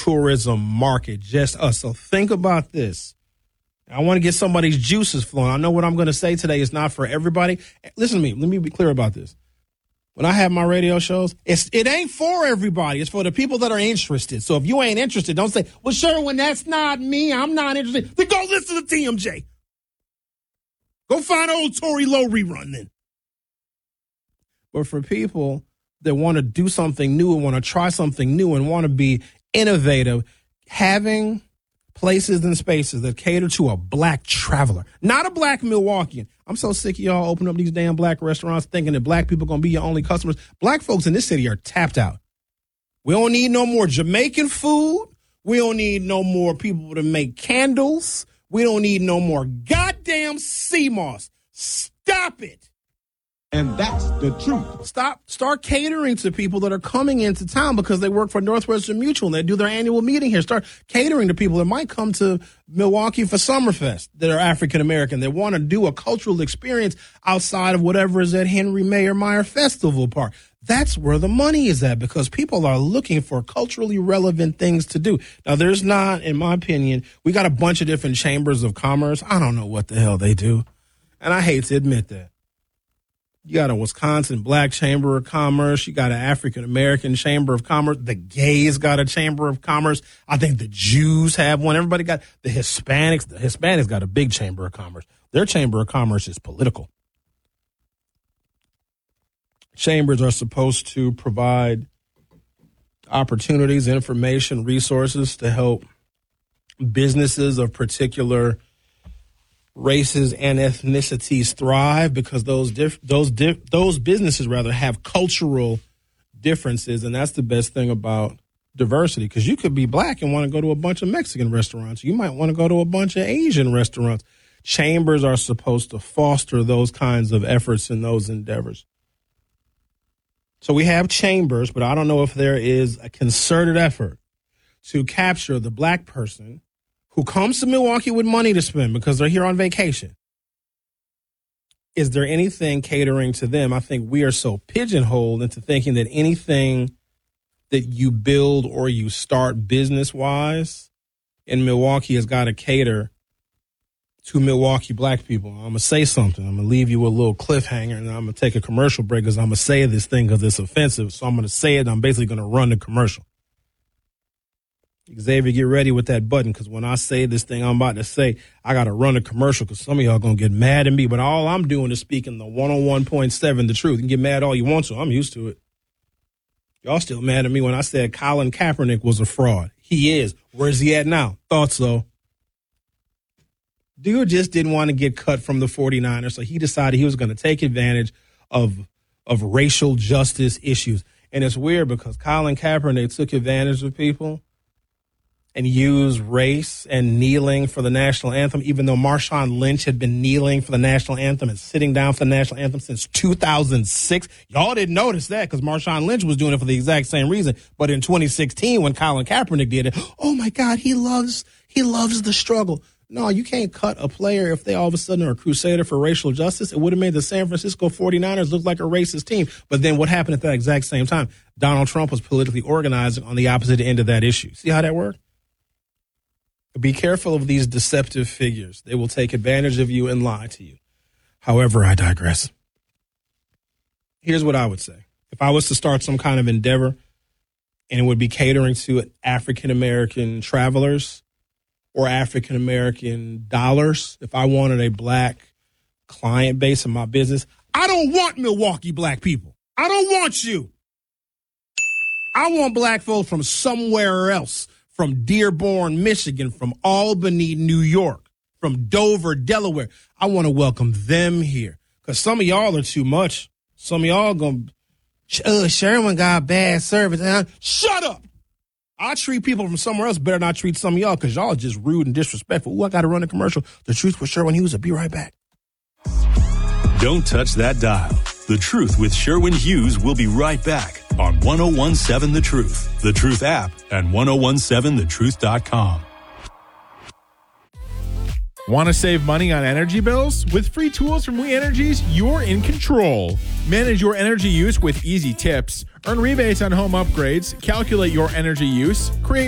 tourism market, just us. So think about this. I want to get somebody's juices flowing. I know what I'm going to say today is not for everybody. Listen to me. Let me be clear about this. When I have my radio shows, it ain't for everybody. It's for the people that are interested. So if you ain't interested, don't say, well, Sherwin, that's not me. I'm not interested. Then go listen to TMJ. Go find old Tory Lowe rerun then. But for people that want to do something new and want to try something new and want to be innovative, having places and spaces that cater to a black traveler, not a black Milwaukeean. I'm so sick of y'all opening up these damn black restaurants thinking that black people are going to be your only customers. Black folks in this city are tapped out. We don't need no more Jamaican food. We don't need no more people to make candles. We don't need no more goddamn sea moss. Stop it. And that's the truth. Start catering to people that are coming into town because they work for Northwestern Mutual and they do their annual meeting here. Start catering to people that might come to Milwaukee for Summerfest that are African American. They want to do a cultural experience outside of whatever is at Henry Mayer Meyer Festival Park. That's where the money is at because people are looking for culturally relevant things to do. Now, there's not, in my opinion, we got a bunch of different chambers of commerce. I don't know what the hell they do. And I hate to admit that. You got a Wisconsin Black Chamber of Commerce. You got an African American Chamber of Commerce. The gays got a Chamber of Commerce. I think the Jews have one. Everybody got the Hispanics. The Hispanics got a big Chamber of Commerce. Their Chamber of Commerce is political. Chambers are supposed to provide opportunities, information, resources to help businesses of particular races and ethnicities thrive because those businesses have cultural differences, and that's the best thing about diversity. Because you could be black and want to go to a bunch of Mexican restaurants. You might want to go to a bunch of Asian restaurants. Chambers are supposed to foster those kinds of efforts and those endeavors. So we have chambers, but I don't know if there is a concerted effort to capture the black person who comes to Milwaukee with money to spend because they're here on vacation. Is there anything catering to them? I think we are so pigeonholed into thinking that anything that you build or you start business-wise in Milwaukee has got to cater to Milwaukee black people. I'm going to say something. I'm going to leave you with a little cliffhanger, and I'm going to take a commercial break because I'm going to say this thing because it's offensive. So I'm going to say it, and I'm basically going to run the commercial. Xavier, get ready with that button because when I say this thing I'm about to say, I got to run a commercial because some of y'all going to get mad at me. But all I'm doing is speaking the 101.7, the truth. You can get mad all you want to. I'm used to it. Y'all still mad at me when I said Colin Kaepernick was a fraud. He is. Where's he at now? Thought so. Dude just didn't want to get cut from the 49ers, so he decided he was going to take advantage of racial justice issues. And it's weird because Colin Kaepernick took advantage of people and used race and kneeling for the national anthem, even though Marshawn Lynch had been kneeling for the national anthem and sitting down for the national anthem since 2006. Y'all didn't notice that because Marshawn Lynch was doing it for the exact same reason. But in 2016, when Colin Kaepernick did it, oh my God, he loves the struggle. No, you can't cut a player if they all of a sudden are a crusader for racial justice. It would have made the San Francisco 49ers look like a racist team. But then what happened at that exact same time? Donald Trump was politically organizing on the opposite end of that issue. See how that worked? Be careful of these deceptive figures. They will take advantage of you and lie to you. However, I digress. Here's what I would say. If I was to start some kind of endeavor and it would be catering to African-American travelers or African-American dollars, if I wanted a black client base in my business, I don't want Milwaukee black people. I don't want you. I want black folks from somewhere else. From Dearborn, Michigan, from Albany, New York, from Dover, Delaware. I want to welcome them here because some of y'all are too much. Some of y'all going to, Sherwin got bad service. Shut up. I treat people from somewhere else better than I treat some of y'all because y'all are just rude and disrespectful. Ooh, I got to run a commercial. The Truth with Sherwin Hughes. I'll be right back. Don't touch that dial. The Truth with Sherwin Hughes will be right back on 1017 The Truth, The Truth app, and 1017thetruth.com. Want to save money on energy bills? With free tools from We Energies, you're in control. Manage your energy use with easy tips. Earn rebates on home upgrades. Calculate your energy use. Create